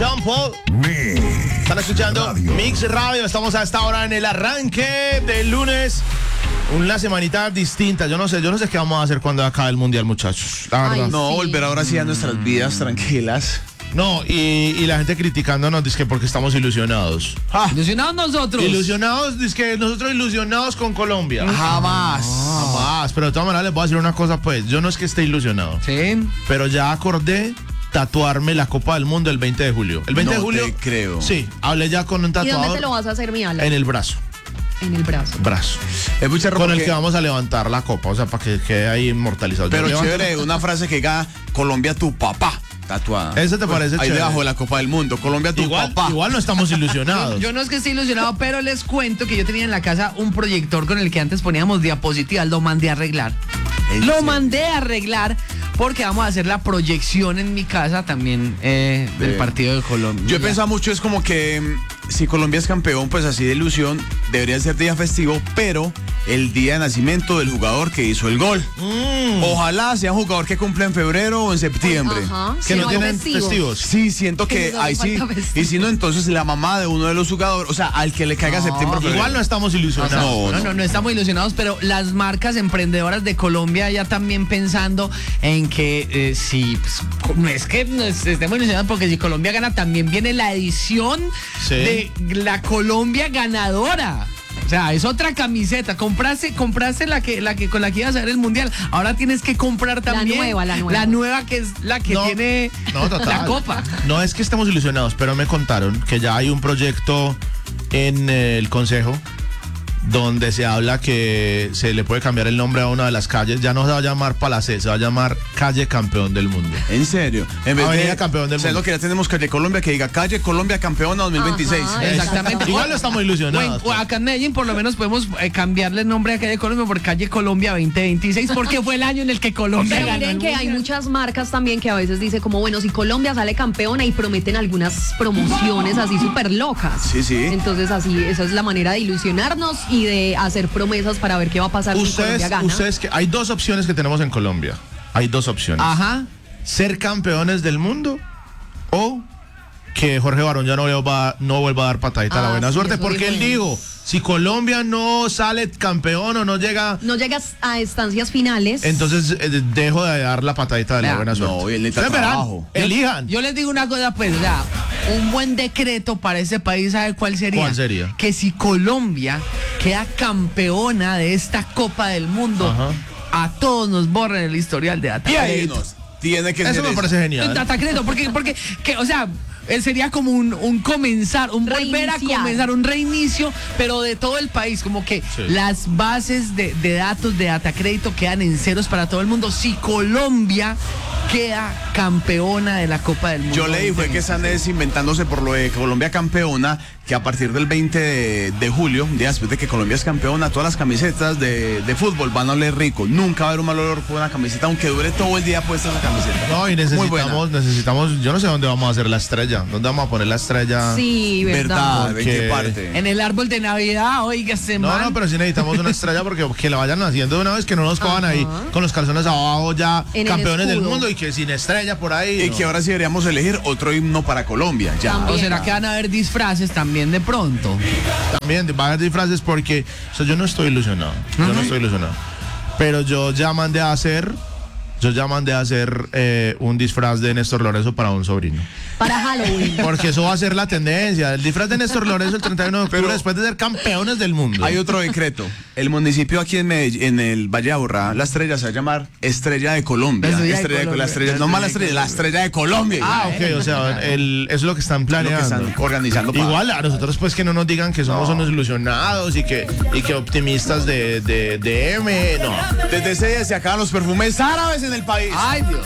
Sean Paul. Están escuchando Mix Radio. Estamos a esta hora en el arranque del lunes. Una semanita distinta. Yo no sé qué vamos a hacer cuando acabe el mundial, muchachos. La verdad. No, volver ahora sí a nuestras vidas tranquilas. No, y la gente criticándonos, dice que porque estamos ilusionados. Ilusionados nosotros. Ilusionados, dice que nosotros ilusionados con Colombia. Jamás. Pero de todas maneras les voy a decir una cosa, pues. Yo no es que esté ilusionado. Sí. Pero ya acordé tatuarme la Copa del Mundo el 20 de julio. El 20 de julio. No te creo. Sí, hablé ya con un ¿Y tatuador. dónde te lo vas a hacer, mi Alan? En el brazo. En el brazo. Es mucha ropa Con el que vamos a levantar la copa, o sea, para que quede ahí inmortalizado. Pero Yo levanto- chévere, una frase que diga Colombia tu papá, tatuada. ¿Ese te parece Ahí chévere? debajo de la Copa del Mundo, Colombia tu papá. Igual no estamos ilusionados. Yo no es que esté ilusionado, pero les cuento que yo tenía en la casa un proyector con el que antes poníamos diapositivas. Lo mandé a arreglar. Lo mandé a arreglar porque vamos a hacer la proyección en mi casa también del partido de Colombia. Yo he pensado mucho, es como que si Colombia es campeón, pues así de ilusión, debería ser día festivo, pero el día de nacimiento del jugador que hizo el gol. Ojalá sea un jugador que cumple en febrero o en septiembre. Ajá. Que Sí, no hay tienen festivos. festivos. Sí, siento Que que les hace ahí sí. falta festivo. Y si no, entonces la mamá de uno de los jugadores, o sea, al que le caiga septiembre. febrero. Igual no estamos ilusionados. No estamos ilusionados, pero las marcas emprendedoras de Colombia ya también pensando en que si pues, no es que nos estemos ilusionados, porque si Colombia gana también viene la edición Sí. de la Colombia ganadora. O sea, es otra camiseta. Compraste con la que ibas a ver el mundial. Ahora tienes que comprar también La nueva. La nueva, que es la que No, tiene no, total. la copa. No es que estemos ilusionados, pero me contaron que ya hay un proyecto en el Consejo donde se habla que se le puede cambiar el nombre a una de las calles. Ya no se va a llamar Palacé, se va a llamar Calle Campeón del Mundo. En serio. En vez Avenida de Campeón del o sea, Mundo. lo que ya tenemos Calle Colombia, que diga Calle Colombia Campeona 2026. Ajá, Exactamente. Igual no estamos ilusionados. Bueno, acá en Medellín por lo menos podemos cambiarle el nombre a Calle Colombia por Calle Colombia 2026, porque fue el año en el que Colombia Pero ganó miren el que hay mundial. muchas marcas también que a veces dice como, bueno, si Colombia sale campeona y prometen algunas promociones así súper locas. Sí. Entonces así, esa es la manera de ilusionarnos y de hacer promesas para ver qué va a pasar si Colombia gana. Ustedes que hay dos opciones que tenemos en Colombia. Hay dos opciones. Ajá. Ser campeones del mundo o que Jorge Barón ya no vuelva a dar patadita a la buena Sí, suerte, eso porque él dijo dijo, si Colombia no sale campeón o no llega, No llegas a instancias finales. entonces dejo de dar la patadita de la Vea, buena suerte. no, y él necesita Ustedes verán, trabajo. elijan. Yo les digo una cosa, pues, o sea, un buen decreto para ese país, ¿sabe cuál sería? ¿Cuál sería? Que si Colombia queda campeona de esta Copa del Mundo, Ajá. a todos nos borren el historial de Y ahí Atacredo. nos tiene que Eso ser me parece genial. Atacredo, porque o sea, sería como un comenzar, un volver a Reiniciar. comenzar, un reinicio, pero de todo el país, como que Sí. las bases de datos de Datacrédito quedan en ceros para todo el mundo. Si Colombia queda campeona de la Copa del Mundo. Yo leí fue que están inventándose por lo de Colombia campeona, que a partir del 20 de julio, un día después de que Colombia es campeona, todas las camisetas de fútbol van a oler rico. Nunca va a haber un mal olor con una camiseta, aunque dure todo el día puesta esa camiseta. No, y Muy buena. necesitamos, yo no sé dónde vamos a hacer la estrella, dónde vamos a poner la estrella. Sí, verdad. ¿En qué Porque- parte? En el árbol de Navidad, oiga, No, pero sí necesitamos una estrella porque que la vayan haciendo de una vez, que no nos cojan ahí con los calzones abajo ya En el campeones del escudo. mundo y que sin estrella por ahí. Y no. que ahora sí deberíamos elegir otro himno para Colombia. Ya. También. ¿O será que van a haber disfraces también de pronto? También va a haber disfraces porque, o sea, yo no estoy ilusionado. Yo no estoy ilusionado. Pero yo ya mandé a hacer un disfraz de Néstor Lorenzo para un sobrino. Para Halloween. Porque eso va a ser la tendencia. El disfraz de Néstor Lorenzo el 31 de octubre, Pero- después de ser campeones del mundo. Hay otro decreto. El municipio aquí en Medellín, en el Valle de Aburrá, la estrella se va a llamar Estrella de Colombia. La Estrella de Estrella Colombia. la estrella, no más la estrella de Colombia. Ok, o sea, eso es lo que están Lo que planeando. están organizando para- Igual a nosotros pues que no nos digan que somos unos ilusionados y que optimistas de M, no. Desde ese día se acaban los perfumes árabes en el país. Ay, Dios.